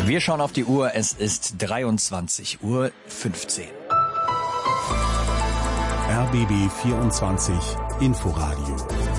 Wir schauen auf die Uhr, es ist 23:15 Uhr. RBB 24 Inforadio.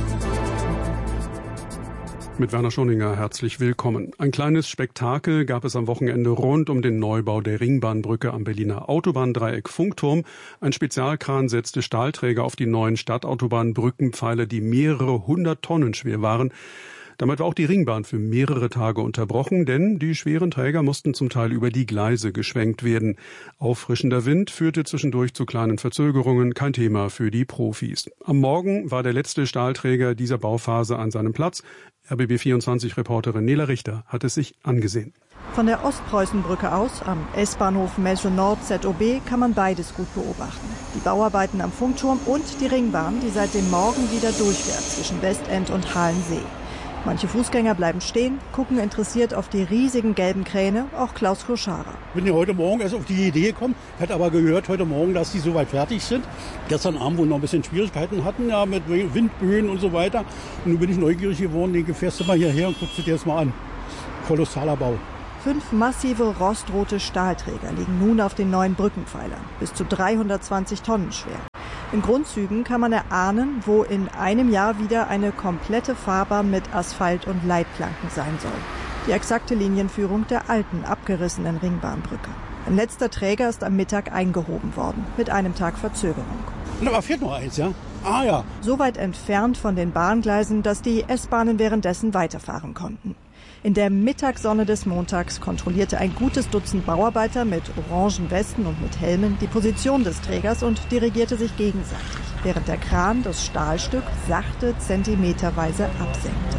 Mit Werner Schoninger herzlich willkommen. Ein kleines Spektakel gab es am Wochenende rund um den Neubau der Ringbahnbrücke am Berliner Autobahndreieck Funkturm. Ein Spezialkran setzte Stahlträger auf die neuen Stadtautobahn-Brückenpfeiler, die mehrere 100 Tonnen schwer waren. Damit war auch die Ringbahn für mehrere Tage unterbrochen, denn die schweren Träger mussten zum Teil über die Gleise geschwenkt werden. Auffrischender Wind führte zwischendurch zu kleinen Verzögerungen, kein Thema für die Profis. Am Morgen war der letzte Stahlträger dieser Bauphase an seinem Platz. RBB24-Reporterin Nela Richter hat es sich angesehen. Von der Ostpreußenbrücke aus, am S-Bahnhof Messe Nord ZOB, kann man beides gut beobachten. Die Bauarbeiten am Funkturm und die Ringbahn, die seit dem Morgen wieder durchfährt zwischen Westend und Halensee. Manche Fußgänger bleiben stehen, gucken interessiert auf die riesigen gelben Kräne, auch Klaus Kloschara. Ich bin ja heute Morgen erst auf die Idee gekommen, hatte aber gehört heute Morgen, dass die soweit fertig sind. Gestern Abend wohl noch ein bisschen Schwierigkeiten hatten, ja, mit Windböen und so weiter. Und nun bin ich neugierig geworden, denke, fährst du mal hierher und guckst dir das mal an. Kolossaler Bau. 5 massive rostrote Stahlträger liegen nun auf den neuen Brückenpfeilern, bis zu 320 Tonnen schwer. In Grundzügen kann man erahnen, wo in einem Jahr wieder eine komplette Fahrbahn mit Asphalt und Leitplanken sein soll. Die exakte Linienführung der alten, abgerissenen Ringbahnbrücke. Ein letzter Träger ist am Mittag eingehoben worden, mit einem Tag Verzögerung. Und aber fehlt noch eins, ja? Ah ja. So weit entfernt von den Bahngleisen, dass die S-Bahnen währenddessen weiterfahren konnten. In der Mittagssonne des Montags kontrollierte ein gutes Dutzend Bauarbeiter mit orangen Westen und mit Helmen die Position des Trägers und dirigierte sich gegenseitig, während der Kran das Stahlstück sachte zentimeterweise absenkte.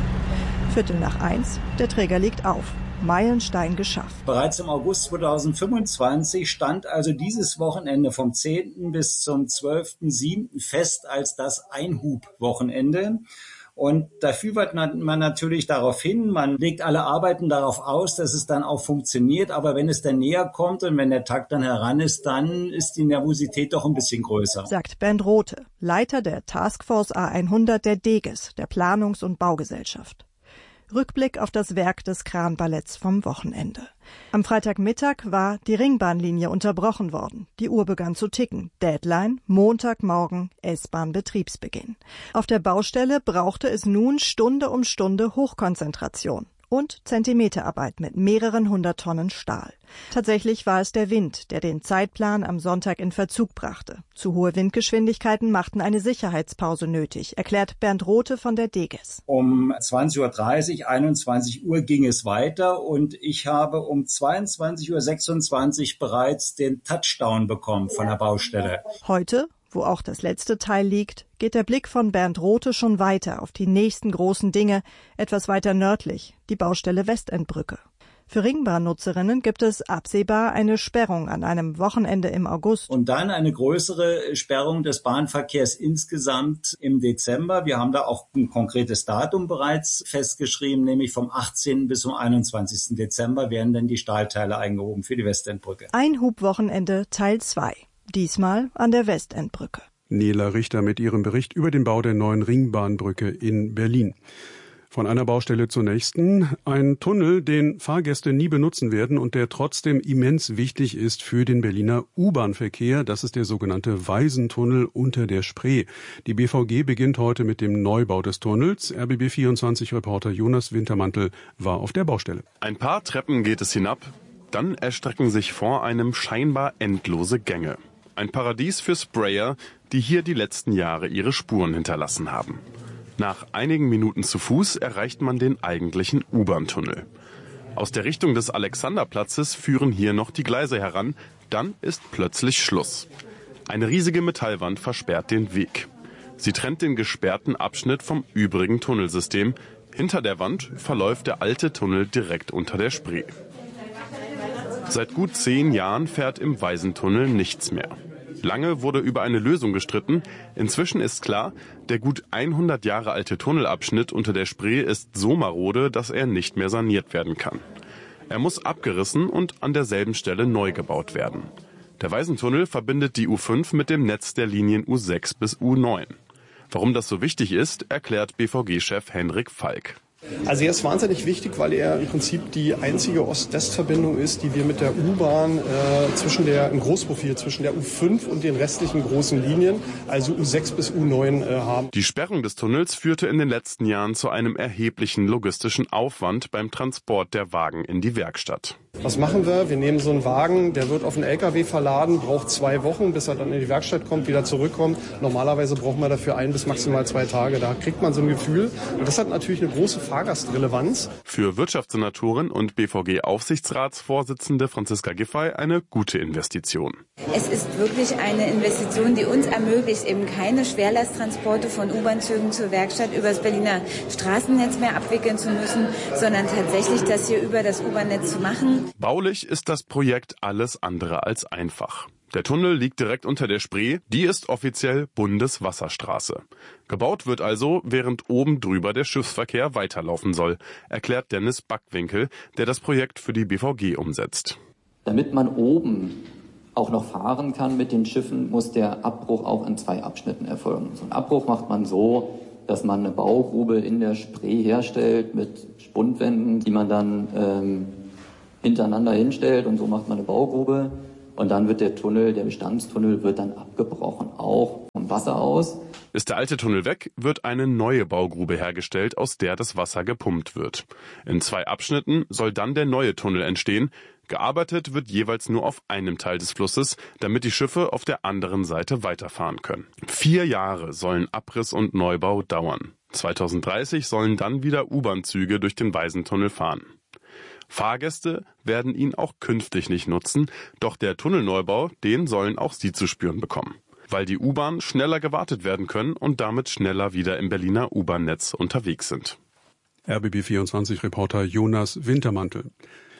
1:15, der Träger liegt auf. Meilenstein geschafft. Bereits im August 2025 stand also dieses Wochenende vom 10. bis zum 12.07. fest als das Einhub-Wochenende. Und da fiebert man natürlich darauf hin, man legt alle Arbeiten darauf aus, dass es dann auch funktioniert. Aber wenn es dann näher kommt und wenn der Tag dann heran ist, dann ist die Nervosität doch ein bisschen größer. Sagt Bernd Rothe, Leiter der Taskforce A100 der DEGES, der Planungs- und Baugesellschaft. Rückblick auf das Werk des Kranballetts vom Wochenende. Am Freitagmittag war die Ringbahnlinie unterbrochen worden. Die Uhr begann zu ticken. Deadline, Montagmorgen, S-Bahn-Betriebsbeginn. Auf der Baustelle brauchte es nun Stunde um Stunde Hochkonzentration und Zentimeterarbeit mit mehreren 100 Tonnen Stahl. Tatsächlich war es der Wind, der den Zeitplan am Sonntag in Verzug brachte. Zu hohe Windgeschwindigkeiten machten eine Sicherheitspause nötig, erklärt Bernd Rothe von der DEGES. Um 20:30 Uhr, 21 Uhr ging es weiter und ich habe um 22:26 Uhr bereits den Touchdown bekommen von der Baustelle. Heute, wo auch das letzte Teil liegt, geht der Blick von Bernd Rothe schon weiter auf die nächsten großen Dinge, etwas weiter nördlich, die Baustelle Westendbrücke. Für Ringbahnnutzerinnen gibt es absehbar eine Sperrung an einem Wochenende im August. Und dann eine größere Sperrung des Bahnverkehrs insgesamt im Dezember. Wir haben da auch ein konkretes Datum bereits festgeschrieben, nämlich vom 18. bis zum 21. Dezember werden dann die Stahlteile eingehoben für die Westendbrücke. Einhubwochenende Teil 2. Diesmal an der Westendbrücke. Nela Richter mit ihrem Bericht über den Bau der neuen Ringbahnbrücke in Berlin. Von einer Baustelle zur nächsten. Ein Tunnel, den Fahrgäste nie benutzen werden und der trotzdem immens wichtig ist für den Berliner U-Bahn-Verkehr. Das ist der sogenannte Waisentunnel unter der Spree. Die BVG beginnt heute mit dem Neubau des Tunnels. RBB24-Reporter Jonas Wintermantel war auf der Baustelle. Ein paar Treppen geht es hinab, dann erstrecken sich vor einem scheinbar endlose Gänge. Ein Paradies für Sprayer, die hier die letzten Jahre ihre Spuren hinterlassen haben. Nach einigen Minuten zu Fuß erreicht man den eigentlichen U-Bahn-Tunnel. Aus der Richtung des Alexanderplatzes führen hier noch die Gleise heran, dann ist plötzlich Schluss. Eine riesige Metallwand versperrt den Weg. Sie trennt den gesperrten Abschnitt vom übrigen Tunnelsystem. Hinter der Wand verläuft der alte Tunnel direkt unter der Spree. Seit gut 10 Jahren fährt im Waisentunnel nichts mehr. Lange wurde über eine Lösung gestritten. Inzwischen ist klar, der gut 100 Jahre alte Tunnelabschnitt unter der Spree ist so marode, dass er nicht mehr saniert werden kann. Er muss abgerissen und an derselben Stelle neu gebaut werden. Der Waisentunnel verbindet die U5 mit dem Netz der Linien U6 bis U9. Warum das so wichtig ist, erklärt BVG-Chef Henrik Falk. Also er ist wahnsinnig wichtig, weil er im Prinzip die einzige Ost-West-Verbindung ist, die wir mit der U-Bahn im Großprofil zwischen der U5 und den restlichen großen Linien, also U6 bis U9 haben. Die Sperrung des Tunnels führte in den letzten Jahren zu einem erheblichen logistischen Aufwand beim Transport der Wagen in die Werkstatt. Was machen wir? Wir nehmen so einen Wagen, der wird auf einen LKW verladen, braucht 2 Wochen, bis er dann in die Werkstatt kommt, wieder zurückkommt. Normalerweise brauchen wir dafür 1 bis maximal 2 Tage. Da kriegt man so ein Gefühl. Und das hat natürlich eine große Fahrgastrelevanz. Für Wirtschaftssenatorin und BVG-Aufsichtsratsvorsitzende Franziska Giffey eine gute Investition. Es ist wirklich eine Investition, die uns ermöglicht, eben keine Schwerlasttransporte von U-Bahn-Zügen zur Werkstatt über das Berliner Straßennetz mehr abwickeln zu müssen, sondern tatsächlich das hier über das U-Bahn-Netz zu machen. Baulich ist das Projekt alles andere als einfach. Der Tunnel liegt direkt unter der Spree, die ist offiziell Bundeswasserstraße. Gebaut wird also, während oben drüber der Schiffsverkehr weiterlaufen soll, erklärt Dennis Backwinkel, der das Projekt für die BVG umsetzt. Damit man oben auch noch fahren kann mit den Schiffen, muss der Abbruch auch in 2 Abschnitten erfolgen. So einen Abbruch macht man so, dass man eine Baugrube in der Spree herstellt mit Spundwänden, die man dann hintereinander hinstellt, und so macht man eine Baugrube. Und dann wird der Tunnel, der Bestandstunnel, wird dann abgebrochen, auch vom Wasser aus. Ist der alte Tunnel weg, wird eine neue Baugrube hergestellt, aus der das Wasser gepumpt wird. In 2 Abschnitten soll dann der neue Tunnel entstehen. Gearbeitet wird jeweils nur auf einem Teil des Flusses, damit die Schiffe auf der anderen Seite weiterfahren können. 4 Jahre sollen Abriss und Neubau dauern. 2030 sollen dann wieder U-Bahn-Züge durch den Waisentunnel fahren. Fahrgäste werden ihn auch künftig nicht nutzen, doch der Tunnelneubau, den sollen auch sie zu spüren bekommen, weil die U-Bahn schneller gewartet werden können und damit schneller wieder im Berliner U-Bahn-Netz unterwegs sind. RBB24-Reporter Jonas Wintermantel.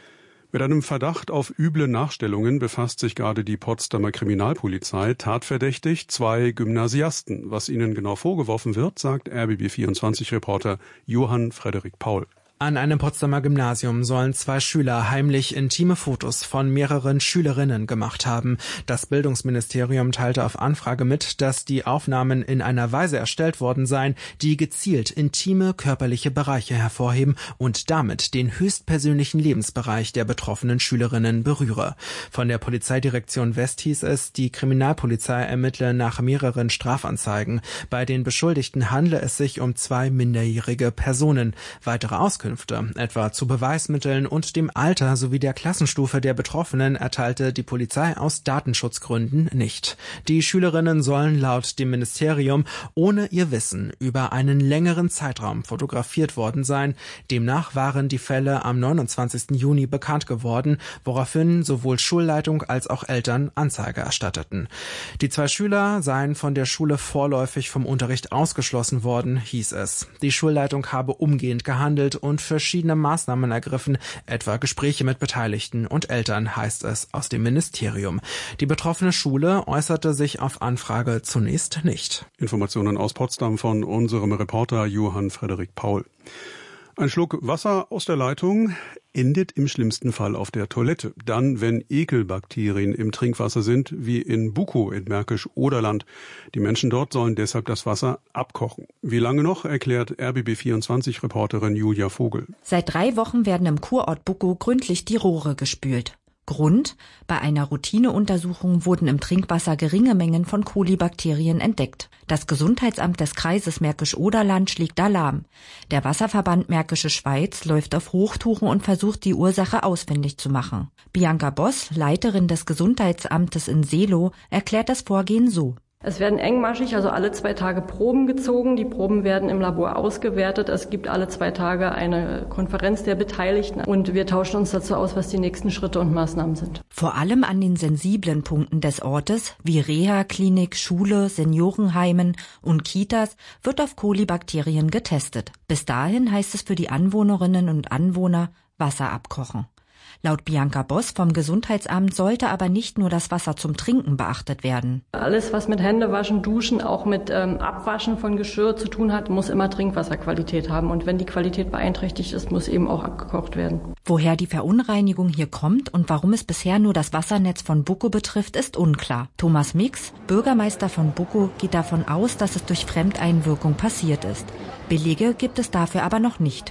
Mit einem Verdacht auf üble Nachstellungen befasst sich gerade die Potsdamer Kriminalpolizei. Tatverdächtig 2 Gymnasiasten. Was ihnen genau vorgeworfen wird, sagt RBB24-Reporter Johann Frederik Paul. An einem Potsdamer Gymnasium sollen 2 Schüler heimlich intime Fotos von mehreren Schülerinnen gemacht haben. Das Bildungsministerium teilte auf Anfrage mit, dass die Aufnahmen in einer Weise erstellt worden seien, die gezielt intime körperliche Bereiche hervorheben und damit den höchstpersönlichen Lebensbereich der betroffenen Schülerinnen berühre. Von der Polizeidirektion West hieß es, die Kriminalpolizei ermittle nach mehreren Strafanzeigen. Bei den Beschuldigten handle es sich um 2 minderjährige Personen. Weitere Auskünfte etwa zu Beweismitteln und dem Alter sowie der Klassenstufe der Betroffenen erteilte die Polizei aus Datenschutzgründen nicht. Die Schülerinnen sollen laut dem Ministerium ohne ihr Wissen über einen längeren Zeitraum fotografiert worden sein. Demnach waren die Fälle am 29. Juni bekannt geworden, woraufhin sowohl Schulleitung als auch Eltern Anzeige erstatteten. Die 2 Schüler seien von der Schule vorläufig vom Unterricht ausgeschlossen worden, hieß es. Die Schulleitung habe umgehend gehandelt und verschiedene Maßnahmen ergriffen, etwa Gespräche mit Beteiligten und Eltern, heißt es aus dem Ministerium. Die betroffene Schule äußerte sich auf Anfrage zunächst nicht. Informationen aus Potsdam von unserem Reporter Johann Frederik Paul. Ein Schluck Wasser aus der Leitung endet im schlimmsten Fall auf der Toilette. Dann, wenn Ekelbakterien im Trinkwasser sind, wie in Bukow in Märkisch-Oderland. Die Menschen dort sollen deshalb das Wasser abkochen. Wie lange noch, erklärt RBB24-Reporterin Julia Vogel. Seit 3 Wochen werden im Kurort Bukow gründlich die Rohre gespült. Grund: Bei einer Routineuntersuchung wurden im Trinkwasser geringe Mengen von Kolibakterien entdeckt. Das Gesundheitsamt des Kreises Märkisch-Oderland schlägt Alarm. Der Wasserverband Märkische Schweiz läuft auf Hochtouren und versucht, die Ursache ausfindig zu machen. Bianca Boss, Leiterin des Gesundheitsamtes in Seelow, erklärt das Vorgehen so. Es werden engmaschig, also alle 2 Tage Proben gezogen. Die Proben werden im Labor ausgewertet. Es gibt alle 2 Tage eine Konferenz der Beteiligten und wir tauschen uns dazu aus, was die nächsten Schritte und Maßnahmen sind. Vor allem an den sensiblen Punkten des Ortes, wie Reha-Klinik, Schule, Seniorenheimen und Kitas, wird auf Kolibakterien getestet. Bis dahin heißt es für die Anwohnerinnen und Anwohner Wasser abkochen. Laut Bianca Boss vom Gesundheitsamt sollte aber nicht nur das Wasser zum Trinken beachtet werden. Alles, was mit Händewaschen, Duschen, auch mit Abwaschen von Geschirr zu tun hat, muss immer Trinkwasserqualität haben. Und wenn die Qualität beeinträchtigt ist, muss eben auch abgekocht werden. Woher die Verunreinigung hier kommt und warum es bisher nur das Wassernetz von Bukow betrifft, ist unklar. Thomas Mix, Bürgermeister von Bukow, geht davon aus, dass es durch Fremdeinwirkung passiert ist. Belege gibt es dafür aber noch nicht.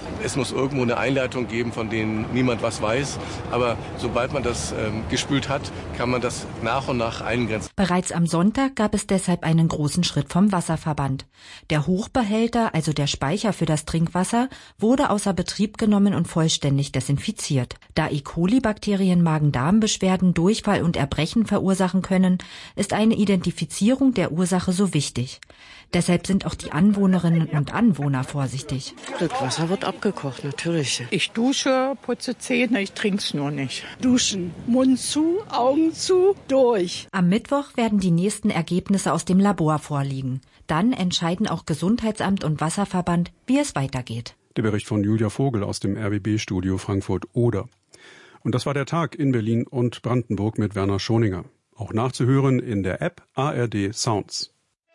Es muss irgendwo eine Einleitung geben, von denen niemand was weiß. Aber sobald man das gespült hat, kann man das nach und nach eingrenzen. Bereits am Sonntag gab es deshalb einen großen Schritt vom Wasserverband. Der Hochbehälter, also der Speicher für das Trinkwasser, wurde außer Betrieb genommen und vollständig desinfiziert. Da E. coli-Bakterien Magen-Darm-Beschwerden, Durchfall und Erbrechen verursachen können, ist eine Identifizierung der Ursache so wichtig. Deshalb sind auch die Anwohnerinnen und Anwohner vorsichtig. Das Wasser wird abgekocht, natürlich. Ich dusche, putze Zähne, ich trink's nur nicht. Duschen, Mund zu, Augen zu, durch. Am Mittwoch werden die nächsten Ergebnisse aus dem Labor vorliegen. Dann entscheiden auch Gesundheitsamt und Wasserverband, wie es weitergeht. Der Bericht von Julia Vogel aus dem RBB-Studio Frankfurt-Oder. Und das war der Tag in Berlin und Brandenburg mit Werner Schoninger. Auch nachzuhören in der App ARD Sounds.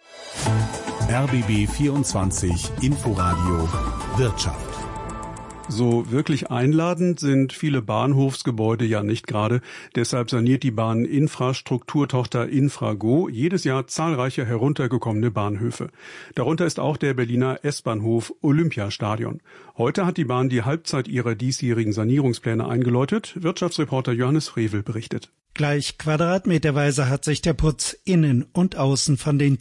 RBB 24 Inforadio Wirtschaft. So wirklich einladend sind viele Bahnhofsgebäude ja nicht gerade. Deshalb saniert die Bahninfrastrukturtochter Infrago jedes Jahr zahlreiche heruntergekommene Bahnhöfe. Darunter ist auch der Berliner S-Bahnhof Olympiastadion. Heute hat die Bahn die Halbzeit ihrer diesjährigen Sanierungspläne eingeläutet. Wirtschaftsreporter Johannes Frevel berichtet. Gleich quadratmeterweise hat sich der Putz innen und außen von den